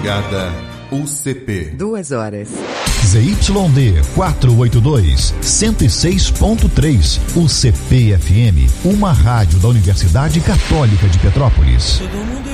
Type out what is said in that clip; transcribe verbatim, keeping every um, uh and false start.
Madrugada U C P. Duas horas. Z Y D quatrocentos e oitenta e dois, cento e seis ponto três. U C P F M, uma rádio da Universidade Católica de Petrópolis.